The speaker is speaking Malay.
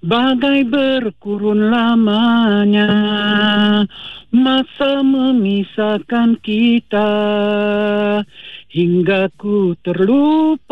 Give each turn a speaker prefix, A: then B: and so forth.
A: Bagai berkurun lamanya masa memisahkan kita, hingga ku terlupa